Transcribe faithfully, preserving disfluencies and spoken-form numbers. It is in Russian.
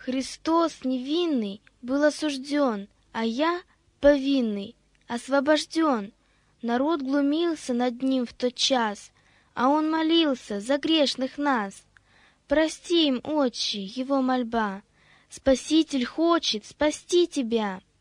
Христос невинный был осужден, а я, повинный, освобожден. Народ глумился над ним в тот час, а он молился за грешных нас. Прости им, Отче, его мольба. Спаситель хочет спасти тебя.